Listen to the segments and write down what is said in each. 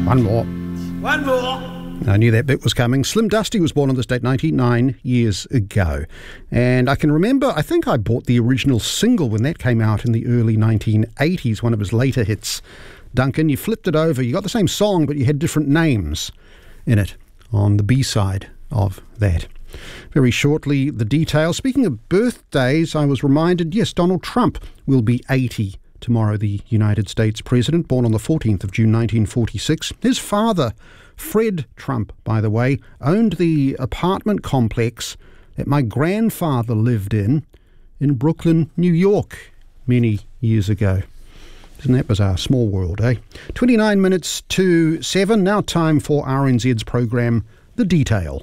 One more. One more. I knew that bit was coming. Slim Dusty was born on this date 99 years ago. And I can remember, I think I bought the original single when that came out in the early 1980s, one of his later hits. Duncan, you flipped it over. You got the same song, but you had different names in it on the B-side of that. Very shortly, the details. Speaking of birthdays, I was reminded, yes, Donald Trump will be 80 tomorrow, the United States president, born on the 14th of June 1946. His father, Fred Trump, by the way, owned the apartment complex that my grandfather lived in Brooklyn, New York, many years ago. Isn't that bizarre? Small world, eh? 29 minutes to 7. Now time for RNZ's program, The Detail.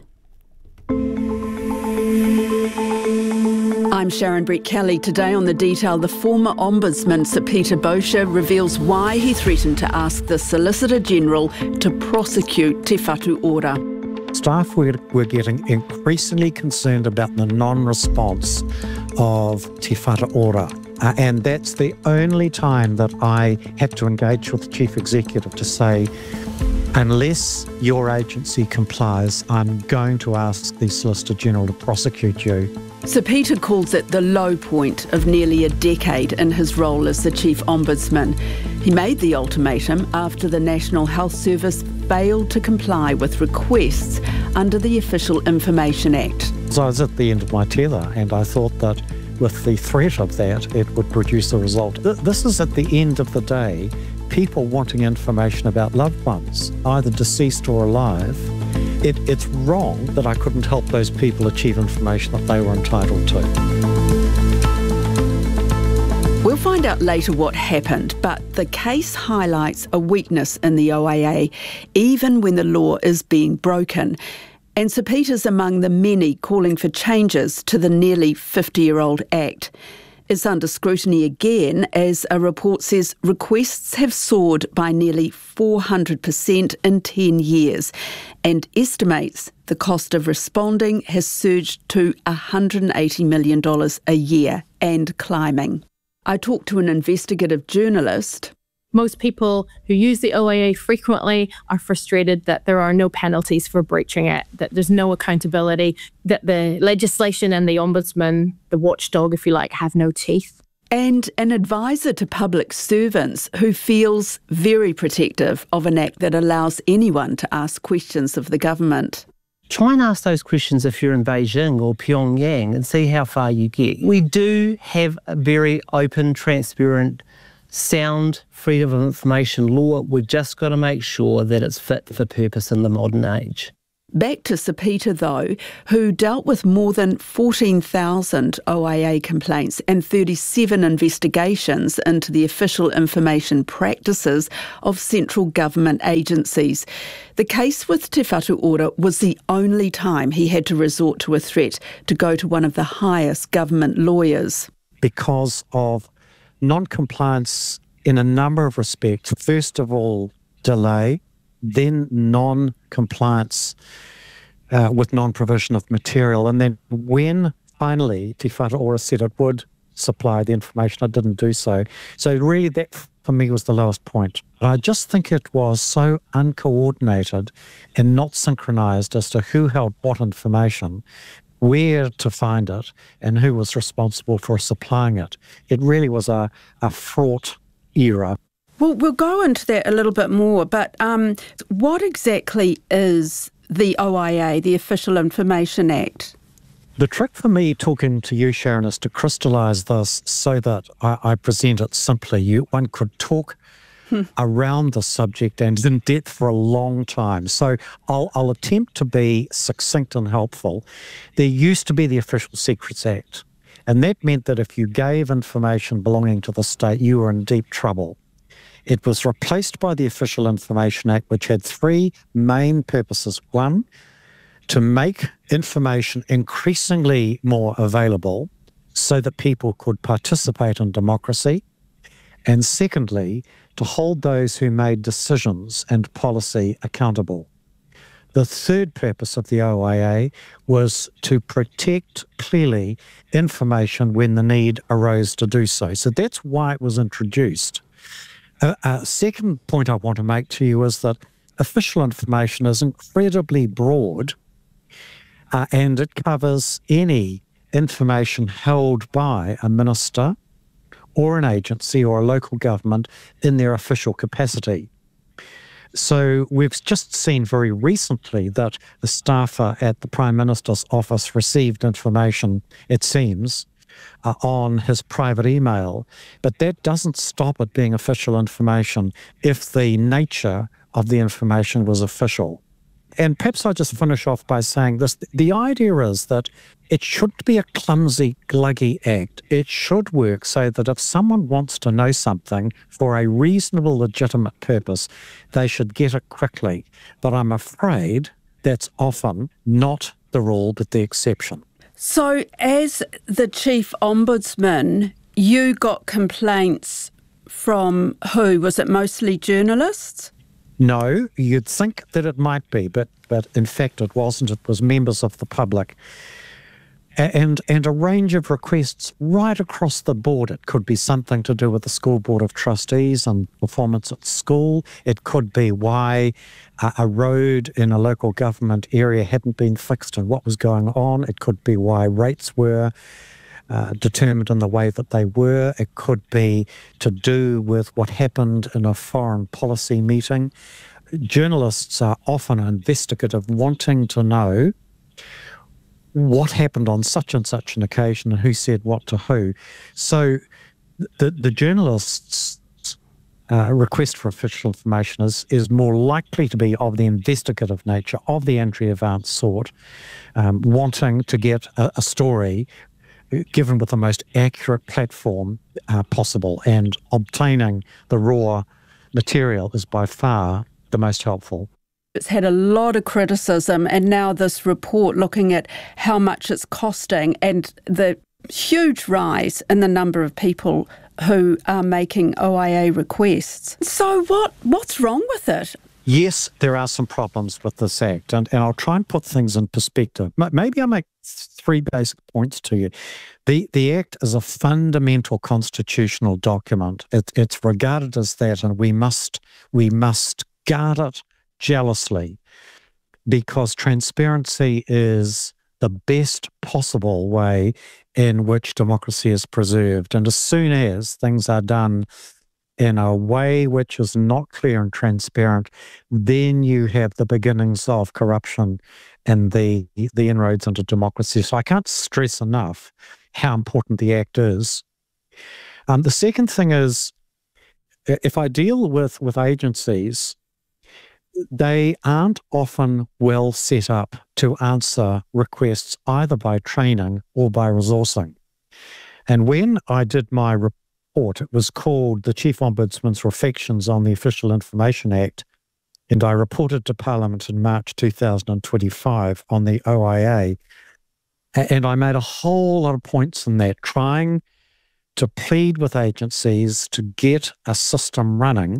I'm Sharon Brett-Kelly. Today on The Detail, the former Ombudsman Sir Peter Bosher reveals why he threatened to ask the Solicitor General to prosecute Te Whatu Ora. Staff were getting increasingly concerned about the non-response of Te Whatu Ora. And that's the only time that I had to engage with the Chief Executive to say, unless your agency complies, I'm going to ask the Solicitor General to prosecute you. Sir Peter calls it the low point of nearly a decade in his role as the Chief Ombudsman. He made the ultimatum after the National Health Service failed to comply with requests under the Official Information Act. So I was at the end of my tether, and I thought that with the threat of that, it would produce a result. This is at the end of the day, people wanting information about loved ones, either deceased or alive. It's wrong that I couldn't help those people achieve information that they were entitled to. We'll find out later what happened, but the case highlights a weakness in the OAA, even when the law is being broken. And Sir Peter's among the many calling for changes to the nearly 50-year-old Act. It's under scrutiny again, as a report says requests have soared by nearly 400% in 10 years and estimates the cost of responding has surged to $180 million a year and climbing. I talked to an investigative journalist. Most people who use the OAA frequently are frustrated that there are no penalties for breaching it, that there's no accountability, that the legislation and the ombudsman, the watchdog, if you like, have no teeth. And an advisor to public servants who feels very protective of an act that allows anyone to ask questions of the government. Try and ask those questions if you're in Beijing or Pyongyang and see how far you get. We do have a very open, transparent, sound freedom of information law. We've just got to make sure that it's fit for purpose in the modern age. Back to Sir Peter, though, who dealt with more than 14,000 OAA complaints and 37 investigations into the official information practices of central government agencies. The case with Te Whatu Ora was the only time he had to resort to a threat to go to one of the highest government lawyers. Because of non-compliance in a number of respects. First of all, delay, then non-compliance with non-provision of material. And then when finally Te Whatu Ora said it would supply the information, I didn't do so. So really that for me was the lowest point. I just think it was so uncoordinated and not synchronised as to who held what information, where to find it, and who was responsible for supplying it. It really was a fraught era. Well, we'll go into that a little bit more, but what exactly is the OIA, the Official Information Act? The trick for me talking to you, Sharon, is to crystallise this so that I present it simply. One could talk around the subject and in depth for a long time. So I'll attempt to be succinct and helpful. There used to be the Official Secrets Act, and that meant that if you gave information belonging to the state, you were in deep trouble. It was replaced by the Official Information Act, which had three main purposes. One, to make information increasingly more available so that people could participate in democracy. And secondly, to hold those who made decisions and policy accountable. The third purpose of the OIA was to protect clearly information when the need arose to do so. So that's why it was introduced. A second point I want to make to you is that official information is incredibly broad, and it covers any information held by a minister or an agency or a local government in their official capacity. So we've just seen very recently that the staffer at the Prime Minister's office received information, it seems, on his private email. But that doesn't stop it being official information if the nature of the information was official. And perhaps I'll just finish off by saying this. The idea is that it shouldn't be a clumsy, gluggy act. It should work so that if someone wants to know something for a reasonable, legitimate purpose, they should get it quickly. But I'm afraid that's often not the rule, but the exception. So as the Chief Ombudsman, you got complaints from who? Was it mostly journalists? No, you'd think that it might be, but in fact it wasn't. It was members of the public. And a range of requests right across the board. It could be something to do with the School Board of Trustees and performance at school. It could be why a road in a local government area hadn't been fixed and what was going on. It could be why rates were determined in the way that they were. It could be to do with what happened in a foreign policy meeting. Journalists are often investigative, wanting to know what happened on such and such an occasion and who said what to who. So the journalist's request for official information is more likely to be of the investigative nature, of the Andrea Vance sort, wanting to get a story given with the most accurate platform possible, and obtaining the raw material is by far the most helpful. It's had a lot of criticism, and now this report looking at how much it's costing and the huge rise in the number of people who are making OIA requests. So what's wrong with it? Yes, there are some problems with this Act, and I'll try and put things in perspective. Maybe I'll make three basic points to you. The Act is a fundamental constitutional document. It's regarded as that, and we must guard it jealously, because transparency is the best possible way in which democracy is preserved. And as soon as things are done in a way which is not clear and transparent, then you have the beginnings of corruption and the inroads into democracy. So I can't stress enough how important the Act is. The second thing is, if I deal with agencies, they aren't often well set up to answer requests either by training or by resourcing. And when I did my report, it was called the Chief Ombudsman's Reflections on the Official Information Act, and I reported to Parliament in March 2025 on the OIA. And I made a whole lot of points in that, trying to plead with agencies to get a system running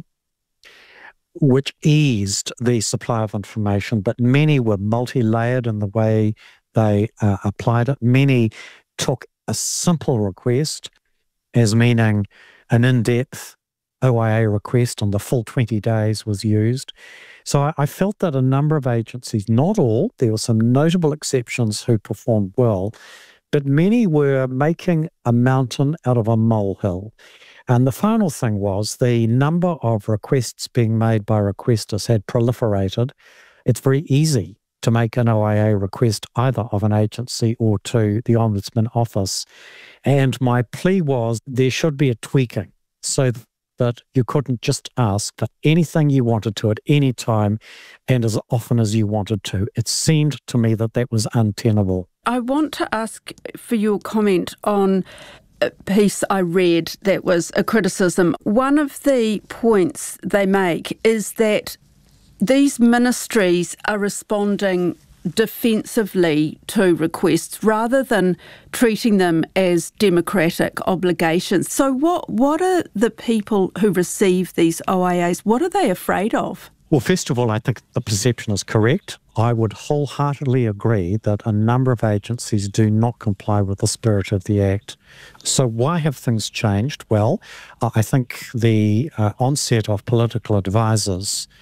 which eased the supply of information, but many were multi-layered in the way they applied it. Many took a simple request as meaning an in-depth OIA request, and the full 20 days was used. So I felt that a number of agencies, not all, there were some notable exceptions who performed well, but many were making a mountain out of a molehill. And the final thing was the number of requests being made by requesters had proliferated. It's very easy to make an OIA request either of an agency or to the Ombudsman Office. And my plea was there should be a tweaking so that you couldn't just ask for anything you wanted to at any time and as often as you wanted to. It seemed to me that that was untenable. I want to ask for your comment on a piece I read that was a criticism. One of the points they make is that these ministries are responding defensively to requests rather than treating them as democratic obligations. So what are the people who receive these OIAs, what are they afraid of? Well, first of all, I think the perception is correct. I would wholeheartedly agree that a number of agencies do not comply with the spirit of the Act. So why have things changed? Well, I think the onset of political advisors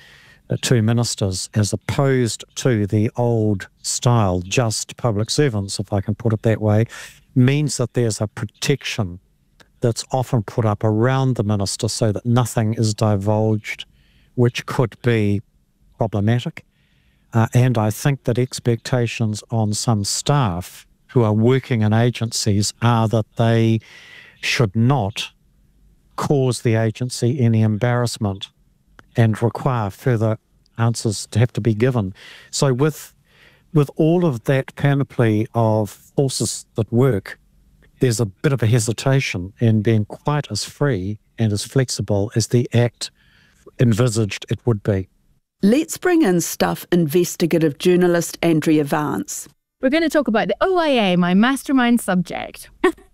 two ministers, as opposed to the old style, just public servants, if I can put it that way, means that there's a protection that's often put up around the minister so that nothing is divulged which could be problematic. And I think that expectations on some staff who are working in agencies are that they should not cause the agency any embarrassment and require further answers to have to be given. So with all of that panoply of forces that work, there's a bit of a hesitation in being quite as free and as flexible as the Act envisaged it would be. Let's bring in Stuff investigative journalist Andrea Vance. We're going to talk about the OIA, my mastermind subject.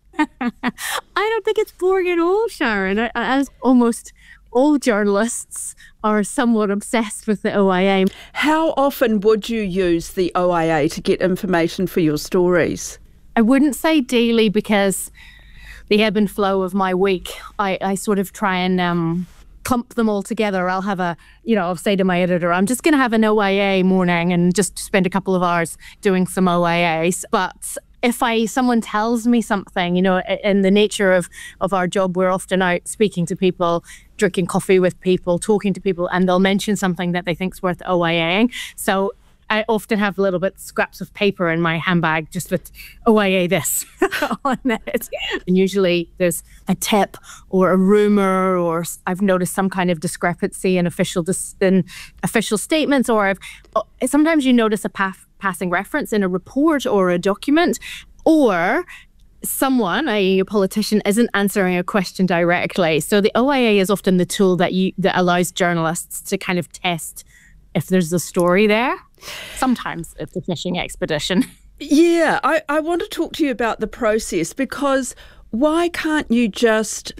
I don't think it's boring at all, Sharon. As almost all journalists are somewhat obsessed with the OIA. How often would you use the OIA to get information for your stories? I wouldn't say daily, because the ebb and flow of my week, I sort of try and clump them all together. I'll have I'll say to my editor, I'm just going to have an OIA morning and just spend a couple of hours doing some OIAs. But if someone tells me something, in the nature of our job, we're often out speaking to people, drinking coffee with people, talking to people, and they'll mention something that they think's worth OIAing. So I often have little bit scraps of paper in my handbag just with OIA this on it. And usually there's a tip or a rumour, or I've noticed some kind of discrepancy in official statements, or sometimes you notice a passing reference in a report or a document, or someone, i.e. a politician, isn't answering a question directly. So the OIA is often the tool that allows journalists to kind of test if there's a story there. Sometimes it's a fishing expedition. Yeah, I want to talk to you about the process, because why can't you just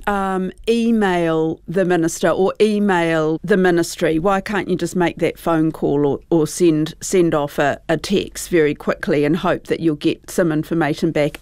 email the minister or email the ministry? Why can't you just make that phone call or send off a text very quickly and hope that you'll get some information back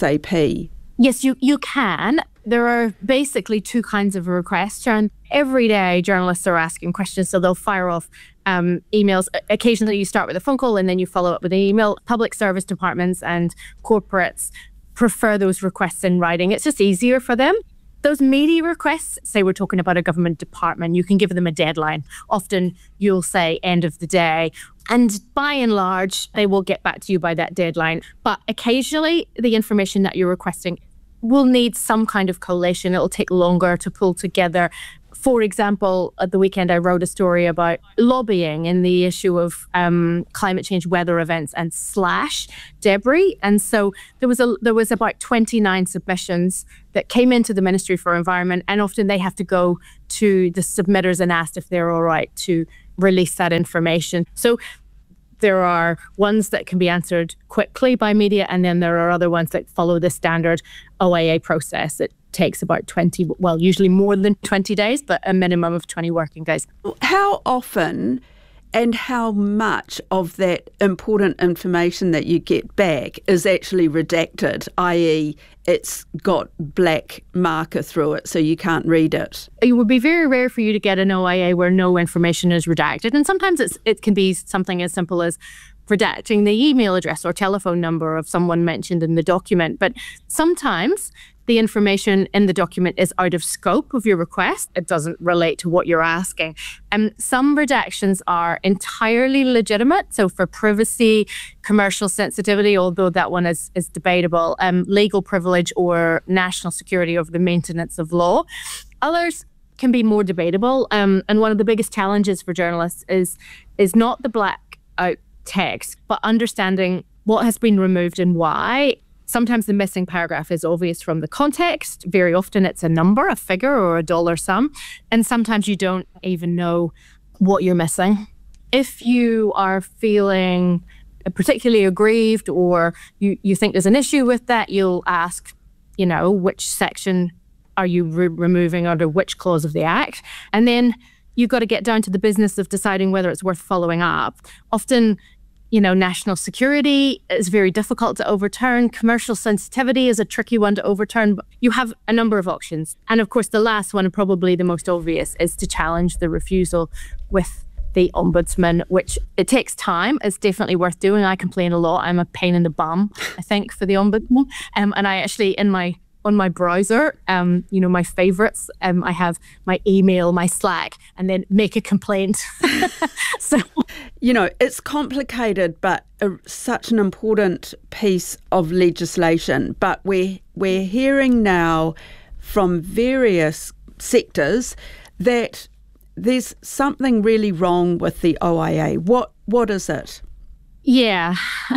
ASAP? Yes, you can. There are basically two kinds of requests, Sharon. Every day, journalists are asking questions, so they'll fire off emails. Occasionally, you start with a phone call and then you follow up with an email. Public service departments and corporates prefer those requests in writing. It's just easier for them. Those media requests, say we're talking about a government department, you can give them a deadline. Often you'll say end of the day. And by and large, they will get back to you by that deadline. But occasionally, the information that you're requesting will need some kind of collation. It'll take longer to pull together. For example, at the weekend, I wrote a story about lobbying in the issue of climate change weather events and slash debris. And so there was about 29 submissions that came into the Ministry for Environment, and often they have to go to the submitters and ask if they're all right to release that information. So there are ones that can be answered quickly by media, and then there are other ones that follow the standard OIA process. It takes about usually more than 20 days, but a minimum of 20 working days. How often and how much of that important information that you get back is actually redacted, i.e. it's got black marker through it so you can't read it? It would be very rare for you to get an OIA where no information is redacted. And sometimes it can be something as simple as redacting the email address or telephone number of someone mentioned in the document. But sometimes the information in the document is out of scope of your request. It doesn't relate to what you're asking. And some redactions are entirely legitimate. So for privacy, commercial sensitivity, although that one is debatable, legal privilege or national security over the maintenance of law. Others can be more debatable. And one of the biggest challenges for journalists is not the black out text, but understanding what has been removed and why. Sometimes the missing paragraph is obvious from the context. Very often it's a number, a figure, or a dollar sum. And sometimes you don't even know what you're missing. If you are feeling particularly aggrieved or you think there's an issue with that, you'll ask, which section are you removing under which clause of the Act? And then you've got to get down to the business of deciding whether it's worth following up. Often, national security is very difficult to overturn. Commercial sensitivity is a tricky one to overturn. But you have a number of options. And of course, the last one, and probably the most obvious, is to challenge the refusal with the Ombudsman, which it takes time. It's definitely worth doing. I complain a lot. I'm a pain in the bum, I think, for the Ombudsman. And I actually, on my browser, my favorites, I have my email, my Slack, and then make a complaint. So, it's complicated, but such an important piece of legislation. But we're hearing now from various sectors that there's something really wrong with the OIA. What is it? Yeah.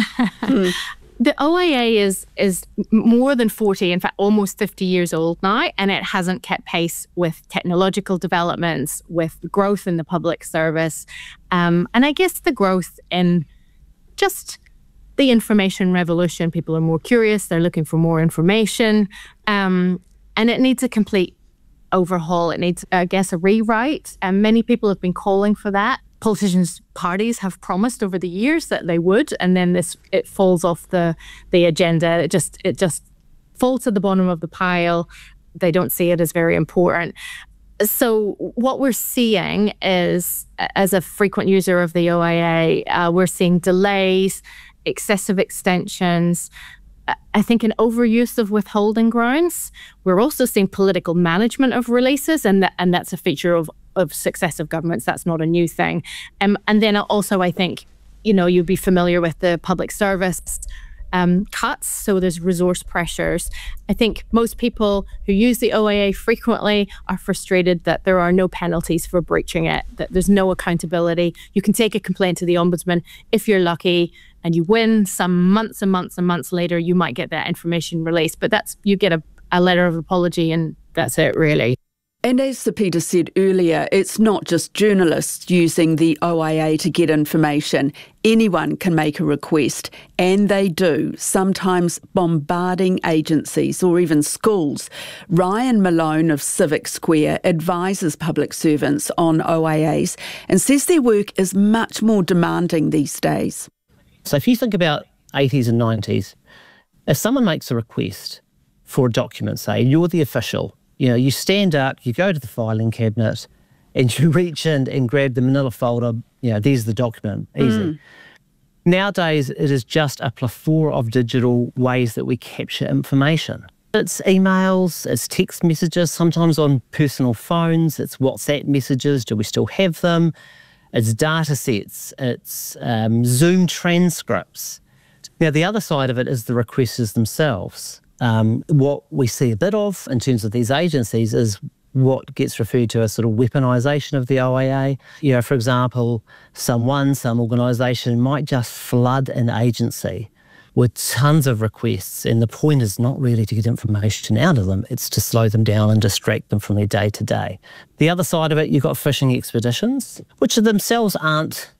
The OIA is more than 40, in fact, almost 50 years old now, and it hasn't kept pace with technological developments, with growth in the public service, and I guess the growth in just the information revolution. People are more curious, they're looking for more information, and it needs a complete overhaul. It needs, I guess, a rewrite, and many people have been calling for that. Politicians' parties have promised over the years that they would, and then it falls off the agenda. It just falls to the bottom of the pile. They don't see it as very important. So what we're seeing is, as a frequent user of the OIA, we're seeing delays, excessive extensions, I think an overuse of withholding grounds. We're also seeing political management of releases, and that's a feature of successive governments. That's not a new thing. And then also, I think, you'd be familiar with the public service cuts, so there's resource pressures. I think most people who use the OIA frequently are frustrated that there are no penalties for breaching it, that there's no accountability. You can take a complaint to the Ombudsman if you're lucky, and you win. Some months and months and months later, you might get that information released. But you get a letter of apology, and that's it, really. And as Sir Peter said earlier, it's not just journalists using the OIA to get information. Anyone can make a request, and they do, sometimes bombarding agencies or even schools. Ryan Malone of Civic Square advises public servants on OIAs and says their work is much more demanding these days. So if you think about 80s and 90s, if someone makes a request for a document, say, you're the official, you stand up, you go to the filing cabinet, and you reach in and grab the manila folder, there's the document, easy. Nowadays, it is just a plethora of digital ways that we capture information. It's emails, it's text messages, sometimes on personal phones, it's WhatsApp messages, do we still have them? It's data sets, it's Zoom transcripts. Now, the other side of it is the requesters themselves. What we see a bit of in terms of these agencies is what gets referred to as sort of weaponisation of the OIA. For example, some organisation might just flood an agency with tons of requests, and the point is not really to get information out of them, it's to slow them down and distract them from their day-to-day. The other side of it, you've got fishing expeditions, which themselves aren't